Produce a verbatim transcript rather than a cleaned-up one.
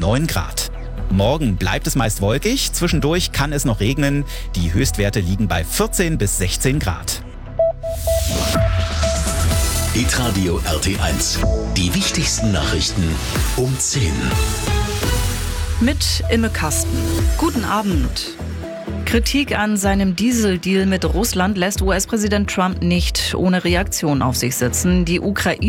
neun Grad. Morgen bleibt es meist wolkig, zwischendurch kann es noch regnen. Die Höchstwerte liegen bei vierzehn bis sechzehn Grad. Hitradio R T eins. Die wichtigsten Nachrichten um zehn. Mit Imme Kasten. Guten Abend. Kritik an seinem Dieseldeal mit Russland lässt U S-Präsident Trump nicht ohne Reaktion auf sich sitzen. Die Ukraine